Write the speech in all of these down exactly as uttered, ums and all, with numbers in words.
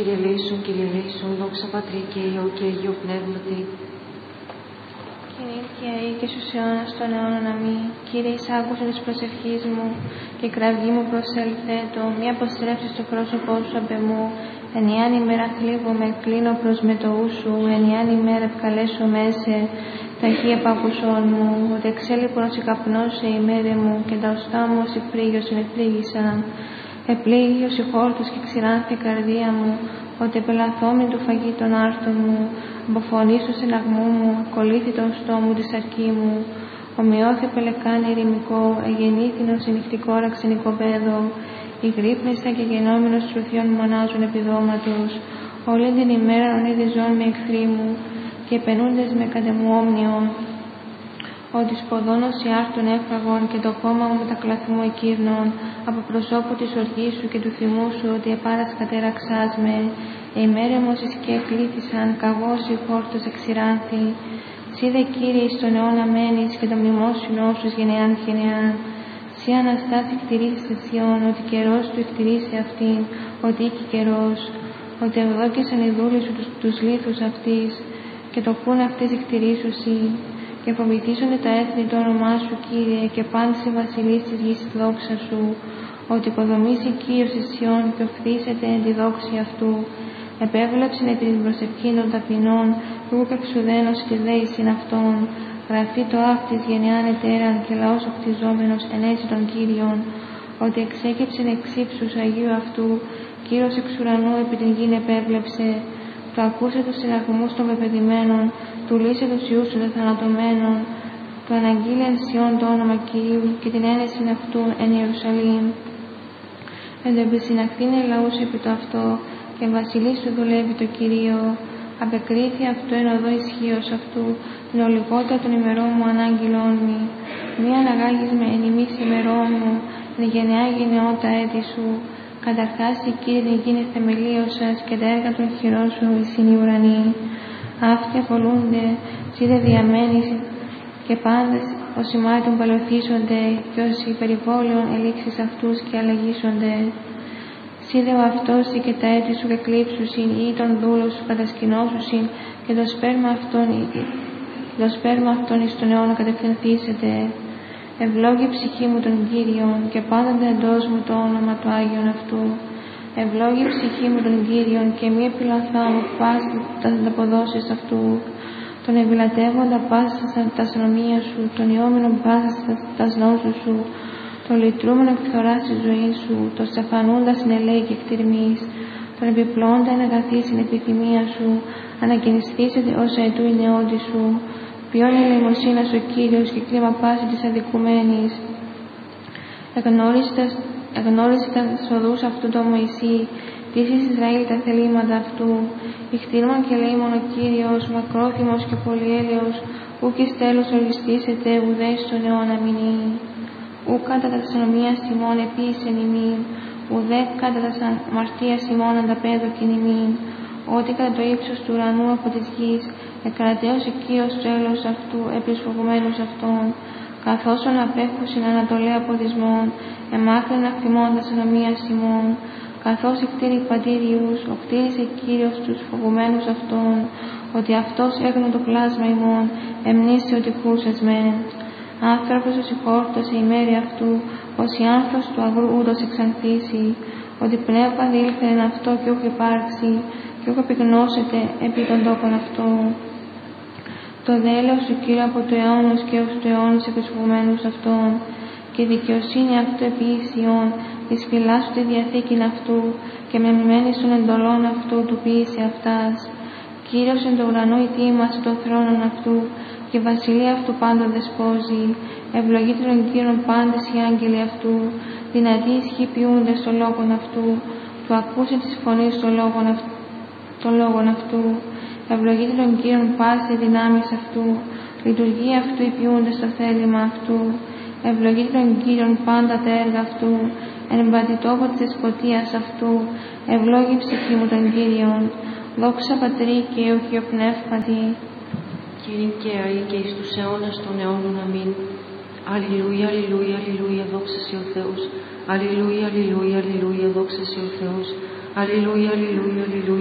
Κύριε ελέησον, Κύριε ελέησον, δόξα Πατρί και Υιό και Αγίου Πνεύματι. Κύριε και αεί και στους αιώνας των αιώνων αμήν. Κύριε, εις άκουσον της προσευχής μου και η κραυγή μου προσελθέτω, μη αποστρέψεις το πρόσωπό σου απ' εμού. Εν ιάν ημέρα θλίβομαι, κλείνω προς μετοού σου, εν ιάν ημέρα ευκαλέσω μέσε, ταχύ επάκουσόν μου, ότι εξέλιπρος η καπνός σε ημέρε μου και τα οστά μου ως υφρίγιος ενεφρίγησαν. Επλήγιος η χόρτος και ξηράνθη η καρδία μου, ότι επελαθόμην του φαγή των άρτων μου, αποφωνήσω του συναγμού μου, κολλήθη το οστό μου τη σαρκή μου. Ομοιώθη πελεκάνη ερημικό, εγεννήθηνο σε νυχτικό ραξενικοπαίδο. Οι γρύπνιστα και γενόμενος τρουθιών μονάζουν επιδόματος. Όλη την ημέρα ονειδιζών με εχθροί μου και επενούντες με κατεμουόμνιον. Ότι σποδόνος η άρτων έφαγον και το κόμμα μου μετακλαθμού εκύρνων. Από προσώπου της οργής σου και του θυμού σου, ότι επάρας κατέραξάς με. Οι μέρεμος εις και εκλήθησαν, καγός η χόρτος εξηράνθη. Σύ δε Κύριε εις τον αιώνα μένεις και το μνημόσυνο σου γενεάν γενεάν. Σύ Αναστάση κτηρίζεις εσιών, ότι καιρός του εκτηρίσει αυτήν, ότι οίκη καιρός. Ότι ευδόκησαν οι δούλοι σου τους, τους λίθους αυτής και το κούν αυτής εκτηρίσουσι. Και φοβηθήσονται τα έθνη το όνομά σου, Κύριε, και πάντες οι βασιλείς της γης τη δόξα σου. Ότι οικοδομήσει Κύριος εσιών και οφθήσεται εν τη δόξη αυτού. Επέβλεψεν επί την προσευχή των ταπεινών, ούκ εξουδένος και δέησιν αυτών. Γραφεί το αυτής γενεάν ετέραν και λαός οχτιζόμενος ενέσει των Κύριων. Ότι εξέκυψεν εξ ύψους Αγίου αυτού, Κύριος εξ ουρανού επί την γην επέβλεψε. Το ακούσε τους συναγμούς των πεπαιδημένων, του λύσε τους ιούς των θανατωμένων, του αναγγείλεν Σιών το όνομα Κυρίου και την ένεση αυτού εν Ιερουσαλήμ. Εν το επισυναχθήνε λαούς επί το αυτό, και βασιλής του δουλεύει το Κυρίο. Απεκρίθη αυτό εν οδό ισχύος αυτού, την ολιγότητα των ημερών μου ανάγγειλόν μη. Μη αναγάγεις με εν ημίς ημερών μου, εν γενεά γενεώτα έτη σου. Καταρχάς η Κύριε την γήνη θεμελίωσας και τα έργα των χειρών σου εις είναι οι ουρανοί. Αυτοί απολούνται, σύ δε διαμένεις και πάντες όσοι μάτων παλωθήσονται και όσοι περιβόλαιον ελήξεις αυτούς και αλλαγήσονται. Σύ δε ο αυτός και τα έτη σου εκλείψουσιν ή τον δούλο σου κατασκηνώσουσιν και το σπέρμα αυτόν, το σπέρμα αυτόν εις τον αιώνα κατευθυνθήσεται. Ευλόγη ψυχή μου τον Κύριον και πάντοτε εντός μου το όνομα του Άγιον αυτού. Ευλόγη ψυχή μου τον Κύριον και μη επιλαθά μου πάση τα ανταποδόσεις αυτού. Τον ευλατεύοντα πάση τα αστυνομία σου, τον ιόμενον πάση τα νόσου σου, τον λυτρούμενο εκφθορά στη ζωή σου, τον στεφανούντα συνελέη και εκτιρμής, τον επιπλώντα εν αγαθή στην επιθυμία σου, ανακαινιστήσεται όσα ετού η νεόντι σου. Ποιόν ελεημοσύνας ο Κύριος και κλίμα πάση της αδικουμένης. Εγνώρισε τα οδούς αυτού το Μωυσή, τήσεις Ισραήλ τα θελήματα αυτού. Ιχτήρμον και λέημον ο Κύριος, μακρόθυμος και πολυέλεος, ουκ εις τέλος οριστήσεται ουδέ στον αιώνα μηνύ. Ουκ κατά τα αστυνομίας τιμών επίησεν ημίν, ουδέ κατά τα αμαρτίας ημών ανταπέδοκεν ημίν. Ότι κατά το ύψος του ουρανού από της γης, εκρατέως οικείος τρέλος αυτού επί τους φοβουμένους αυτών, καθώς ον απέχουσιν ανατολέ αποδισμών, εμάκρυνα κτιμώντας ανομίας ημών, καθώς εκτήρη πατήριους, ο κτήρισε Κύριος τους φοβουμένους αυτών, ότι αυτός έγνω το πλάσμα ημών, εμνήσει ότι χούσες μεν. Άνθρωπος ως η χόρτος η ημέρη αυτού, ως η άνθος του αγρού ούτως εξανθήσει, ότι πνεύμα διήλθε εν αυτό και ούχ υπάρξει, και ούχ επιγνώσεται επί των τόπων αυτών. Το δέλεος του Κύριου από το αιώνος και ως του αιώνος επί τους φοβουμένους αυτών, και η δικαιοσύνη αυτού επί Ισιών, εις φυλάσσου τη διαθήκην αυτού, και με μημένης των εντολών αυτού του ποιήσε αυτάς. Κύριος εν το ουρανό ητήμασε των θρόνων αυτού, και η βασιλεία αυτού πάντων δεσπόζει. Ευλογείται των Κύριων πάντες οι άγγελοι αυτού, δυνατοί ισχύ ποιούνται στο λόγον αυτού, του ακούσε της φωνής των λόγων αυτού. των λόγων αυτού. Ευλογείται των Κύριων πάση δυνάμεις αυτού, λειτουργία αυτού υπηούνται στο θέλημα αυτού. Ευλογείται των Κύριων πάντα τα έργα αυτού, εν εμπατητόπο της δεσποτείας αυτού. Ευλόγη ψυχή μου των Κύριων, δόξα Πατρί και Υιό και Πνεύματι. Κύριε και αεί και εις τους αιώνας των αιώνων αμήν. Αλληλούια, αλληλούια, αλληλούια, δόξα σε ο Θεός. Αλληλούια, αλληλούια, αλληλούια, δόξα σε ο Θεός. Αλληλούια, αλληλούια, αλληλούια.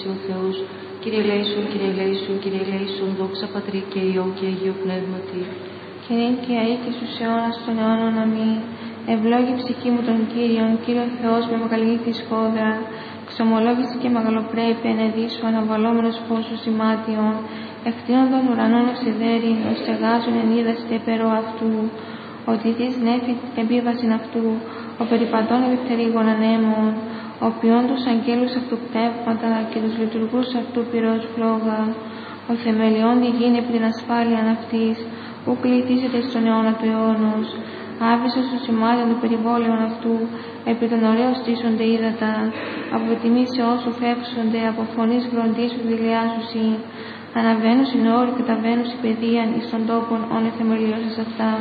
Συ ο Θεός. Κύριε ελέησον, Κύριε ελέησον, Κύριε ελέησον, δόξα Πατρί και Υιό και Αγίου Πνεύματι. Και νυν και αεί και στους αιώνας των αιώνων. Αμήν. Ευλόγη ψυχή μου τον Κύριον, Κύριο Θεός με μεγαλύτερη σχόδρα. Ξομολόγηση και μεγαλοπρέπεια ενεδίσου αναβαλόμενος φως σημάτιων. Εκτείνονταν ουρανών ως ιδέριν, ως στεγάζουν εν είδαστε περό αυτού. Ο τυθής νέφη εμπίβασιν αυτού, ο περιπατών επιπτερίγων ανέμων, ο ποιών τους αγγέλους αυτού πνεύματα και τους λειτουργούς αυτού πυρός φλόγα. Ο θεμελιών τη γη επί την ασφάλειαν αυτής, ου κληθήσετε στον αιώνα του αιώνος. Άβυσος του σημάδων του περιβόλαιων αυτού, επί των ωραίων στήσονται ύδατα, από τιμή σε όσου φεύξονται, από φωνής βροντής που δηλιάζουσι. Αναβαίνουν στην όρη, καταβαίνουν στην παιδείαν, εις των τόπων όν εθεμελιώσεις αυτά.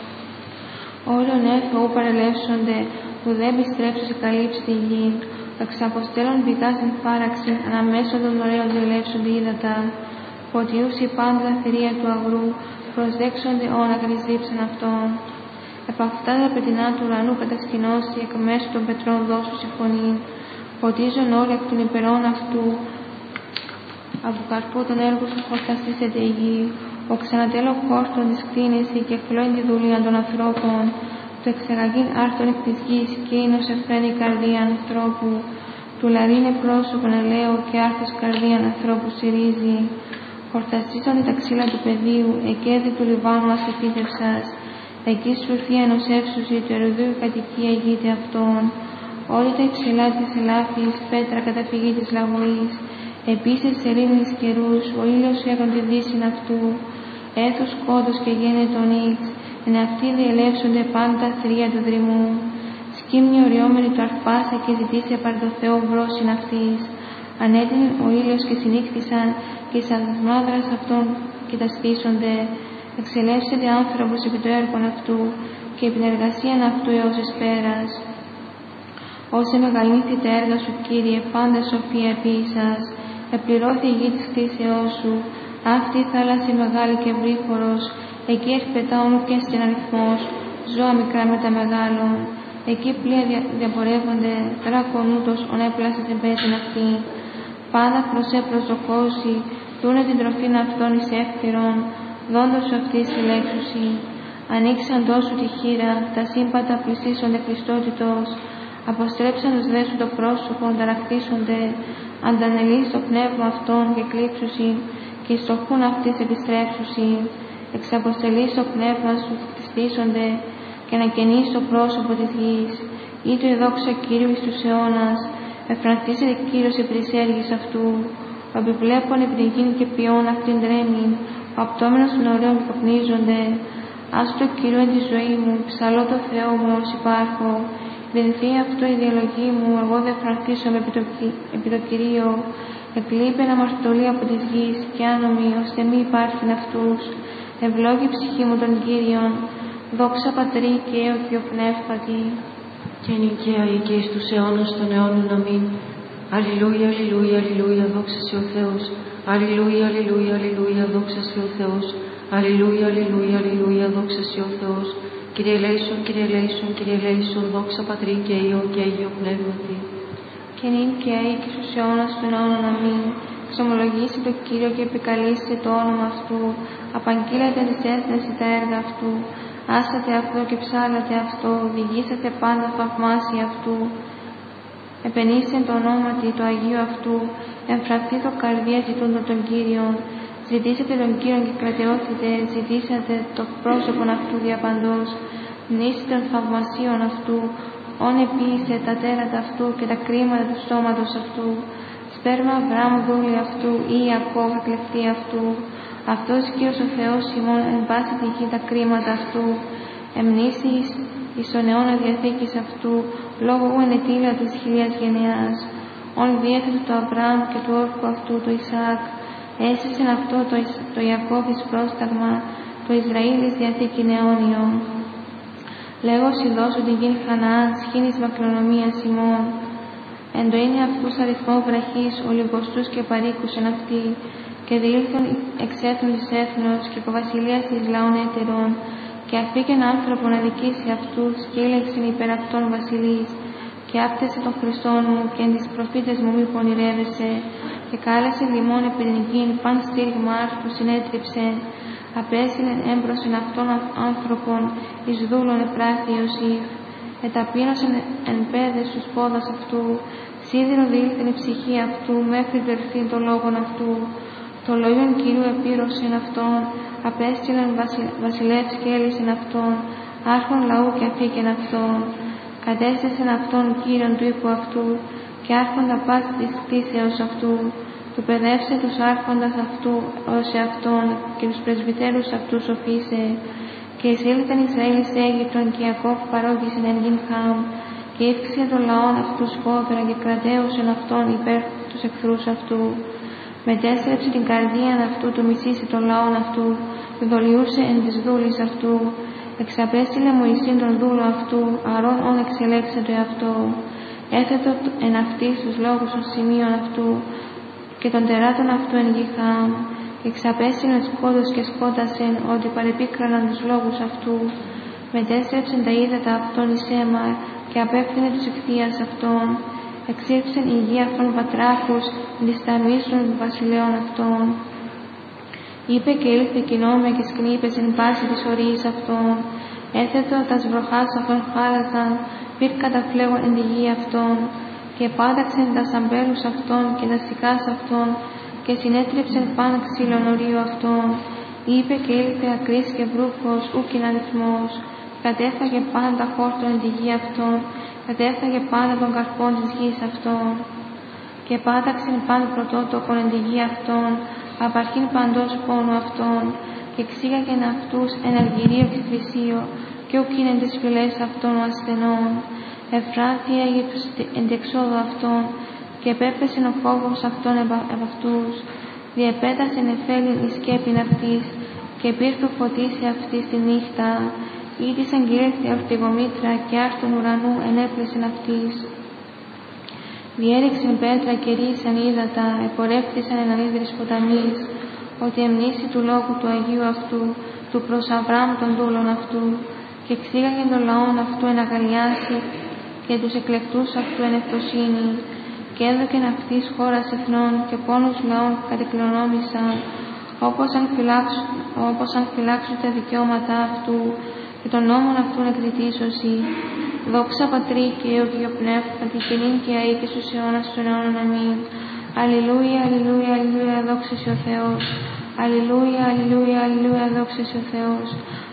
Όριον έφε ου παρελεύσονται, που δεν επιστρέψουν σε καλύψει τη γη. Εξαποστέλων πηγά στην φάραξη, αναμέσω των ωραίων διελεύσονται ύδατα. Ποτιούσι πάντα τα θηρία του αγρού, προσδέξονται όν ακριζήψαν αυτόν. Επ' αυτά τα πετεινά του ουρανού κατασκηνώσει, εκ μέσω των πετρών δώσου η φωνή. Ποτίζουν όλοι εκ των υπερών αυτού, από καρπού των έργων σου χορταστήσεται η γη. Ο ξανατέλο κόρτων της κτίνηση και φλόιν τη δουλεία των ανθρώπων. Το εξεγαγήν άρθον εκ της γης και είναι ως εφραίνει η καρδία ανθρώπου. Του λαρίνε πρόσωπον ελαίο και άρθος καρδίαν ανθρώπου συρίζει. Χορταστήσονται τα ξύλα του πεδίου, εκέδη του Λιβάνου ασεπίδευσας. Εκεί σου ήρθε ενός εύσουση του ερουδίου κατοικία ηγείται αυτών. Όλοι τα υψηλά της ελάφης, πέτρα καταφυγή της λαγωής. Επίσης σελήνης καιρούς, ο ήλιος έκον τη δύση αυτού. Έθος κόντος και γένε τον ήλς, εν αυτοί διελεύσονται πάντα θρία του δρυμού. Σκύμνη οριόμενη του αρπάσα και ζητήσε παρ' το Θεό βρόσιν αυτής. Ανέτεινε ο ήλιος και συνήχθησαν και οι σαδασμάδρας αυτών κοιταστήσονται. Εξελεύσεται άνθρωπος επί το έργον αυτού και επί την εργασίαν αυτού έως εσπέρας. Όσε μεγαλύνθη τα έργα σου, Κύριε, πάντα σοφία επίσας. Επληρώθη η γη της κτήσεώς σου. Αυτή η θάλασσα μεγάλη και ευρύχωρος. Εκεί εκπετά όμορφια στην αριθμός, ζώα μικρά με τα μεγάλων. Εκεί πλοία δια, διαπορεύονται, δράκον ούτως ον έπλασε την πέτην αυτή. Πάντα προσέ προσδοκώσει, δούνε την τροφήν αυτών εις εύκαιρον, δόντος σου αυτή συλλέξουσι. Ανοίξαν τόσου τη χείρα, τα σύμπατα πλησίσονται Χριστότητος. Αποστρέψαν τους δε σου το πρόσωπο, ταρακτήσονται, αντανελείς το πνεύμα αυτών και κλείψουσι, και στο χούν αυτής επιστρέψουσι. Εξαποστελείς το πνεύμα σου, χτιστήσονται, και να καινείς το πρόσωπο της γης. Ή το η δόξα Κύριου εις τους αιώνας, εφρανθήσεται Κύριος επί της έργης αυτού. Ο επιβλέπων επί την γην και ποιόν αυτήν τρέμει, ο απτόμενος των ωραίων καπνίζονται. Άστο Κύριο εν τη ζωή μου, ψαλώ το Θεό μου ως υπάρχω. Δινθεί αυτό η διαλογή μου, εγώ δεν φρανθήσομαι επί το, επί το Κυρίο. Εκλείπεν αμαρτωλή από της γης και άνομοι, ώστε μη υπάρχειν αυτούς. Ευλόγη ψυχή μου των Κύριων, δόξα Πατρί και Υιό και ο Πνεύματι. Και νικαία ή και εις τους αιώνας των αιώνων. Αμήν. Αλληλούια, αλληλούια, αλληλούια, δόξα Συ ο Θεός. Αλληλούια, αλληλούια, αλληλούια, δόξα Συ ο Θεός. Αλληλούια, αλληλούια, αλληλούια, δόξα Συ ο Θεός. Κύριε ελέησον, Κύριε ελέησον, Κύριε ελέησον, δόξα Πατρί και Υιό και Αγίο Πνεύματι. Και νυν και αεί και στους αιώνας των αιώνων. Αμήν. Ξομολογήσει το Κύριο και επικαλείσαι το όνομα αυτού. Απαγγείλατε τις έθνες τα έργα αυτού. Άσατε αυτό και ψάλατε αυτό. Οδηγήσατε πάντα θαυμάσια αυτού. Επενήσε το ονόματι το Αγίου αυτού. Εμφραθεί το καρδία ζητούντο τον Κύριον. Ζητήσατε τον Κύριον και κρατεώθητε. Ζητήσατε το πρόσωπον αυτού διαπαντός. Μνήστε των θαυμασίων αυτού. Όν επίησε τα τέρατα αυτού και τα κρίματα του στόματος αυτού. Σπέρμα Αβραάμ δούλη αυτού ή Ιακώβ εκλεκτή αυτού. Αυτός Κύριος ο Θεός ημών εν πάση τη γη τα κρίματα αυτού. Εμνήσεις εις τον αιώνα διαθήκης αυτού, λόγω ου ενετήλα της χιλίας γενεάς. Όν διέθετε το Αβραάμ και του όρκου αυτού το Ισαάκ. Έσυσεν αυτό το, το Ιακώβ εις πρόσταγμα, το Ισραήλ εις διαθήκην αιώνιον. Λέγω συδώσου την γην Χαναάν, σχήνης μακρονομίας ημών. Εν το είναι αυτούς αριθμό βραχής, ολιγοστούς και παρήκους εν αυτοί, και διήλθον εξέθνων της έθνος και κοβασιλείας της λαών έτερων, και αφήκεν άνθρωπο να δικήσει αυτούς, και ήλεξεν υπερ αυτών βασιλείς, και άπτεσε των Χριστών μου, και εν τις προφήτες μου μη πονηρεύεσαι, και κάλεσε λιμών επιδενικήν παν στήριγμα άρθρου συνέτριψε, απέστειλεν έμπροσεν αυτών άνθρωπων εις δούλων επράχθη Ιωσήφ, εταπείνωσεν εν πέδες τους πόδας αυτού, σίδηρο διήλθεν η ψυχή αυτού μέχρι τερθήν των λόγων αυτού. Το λόγιον Κυρίου επήρωσεν αυτόν, απέστειλεν βασιλεύς και έλυσεν αυτόν, άρχον λαού και αφήκεν αυτόν. Κατέστησεν αυτόν Κύριον του οίκου αυτού, και άρχοντα πάση της κτίσεως αυτού. Του παιδεύσε τους άρχοντας αυτού ως εαυτόν, και τους πρεσβυτέρους αυτούς οφείσε. Και εισήλθεν Ισραήλ εις Αίγυπτον, και Ιακώβ παρόγγισεν εν γην Χάμ, και ύφξε των λαών αυτού σφόδρα, και κρατέουσεν αυτόν υπέρ τους εχθρούς αυτού. Μετέστρεψε την καρδίαν αυτού του μισήσει των λαών αυτού, του δολιούσε εν της δούλης αυτού. Εξαπέστειλε Μωυσήν τον δούλο αυτού, Αρών όν εξελέξε το εαυτό. Έθετο εν αυτής τους λόγους των σημείων αυτού, και των τεράτων αυτού εν γη Χάμ. Εξαπέστειλε σκότος και σκότασεν, ότι παρεπίκραναν τους λόγους αυτού. Μετέστρεψεν τα ύδατα αυτών εις αίμα, και απέφθινε τους εχθείας αυτών. Εξήρψεν η γη αυτών πατράχους, δισταμείς των βασιλέων αυτών. Είπε και ήλθε κοινόμια και σκνήπες εν πάση της ορίης αυτών. Έθετο τας βροχάς αυτών χάλασαν, πυρ καταφλέγων εν τη γη αυτών. Και πάταξεν τας αμπέλους αυτών και τας σικάς αυτών, και συνέτριψεν παν ξύλων ορίου αυτών. Είπε και ήλθε ακρής και βρούχος, ούκιν αριθμός. Κατέφαγε πάντα χόρτον εν τη γη αυτών, κατέφαγε πάντα των καρπών της γης αυτών. Και πάταξεν παν πρωτότοκον εν τη γη αυτών, απαρχήν παντός πόνου αυτών, και εξήγαγεν αυτούς εν αργυρίο και θρησίο, και ούκιν εν τις φυλές αυτών ο ασθενών. Ευφράθη Αίγυπτος εν τη εξόδου αυτών, και επέπεσεν ο φόβος αυτών επ' αυτούς. Διεπέτασεν εφέλην η σκέπην αυτής, και πήρθου φωτίσει αυτής τη νύχτα. Ήτησαν και ήλθε ορτιγομήτρα, και άρτων ουρανού ενέπλεσεν αυτής. Διέριξεν πέτρα και ρίσαν ύδατα, επορεύθησαν εν ανίδρης ποταμής, ότι εμνήσει του λόγου του Αγίου αυτού, του προς Αβραάμ των δούλων αυτού, και εξήγαγεν των λαών αυτού εν αγαλιάσει, και τους εκλεκτούς αυτού εν ευτοσύνη, και έδωκεν αυτής χώρας εθνών, και πόνους λαών κατεκληρονόμησαν, όπως αν, φυλάξουν, όπως αν φυλάξουν τα δικαιώματα αυτού, και των νόμων αυτούν εκδητήσωση. Δόξα Πατρί και Υιό και Υιό Πνεύματι, και νυν και αεί και στους αιώνας των αιώνων. Αμήν. Αλληλούια, αλληλούια, αλληλούια, δόξα σοι ο Θεός. Αλληλούια, αλληλούια, αλληλούια, δόξα σοι ο Θεός.